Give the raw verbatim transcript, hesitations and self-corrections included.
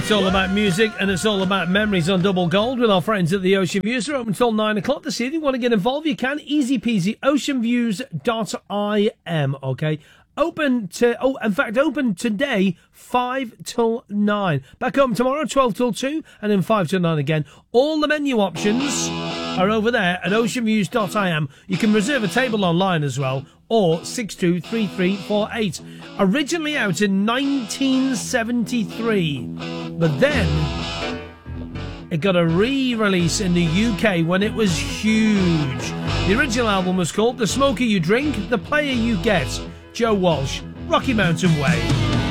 It's all about music and it's all about memories on Double Gold with our friends at the Ocean Views. We're open until nine o'clock this evening. Want to get involved? You can. Easy peasy. ocean views dot I M, okay? Open to, oh, in fact, open today, five till nine. Back home tomorrow, twelve till two, and then five till nine again. All the menu options are over there at ocean views dot I M. You can reserve a table online as well, or six two three three four eight. Originally out in nineteen seventy-three, but then it got a re-release in the U K when it was huge. The original album was called The Smoker You Drink, The Player You Get. Joe Walsh, Rocky Mountain Way.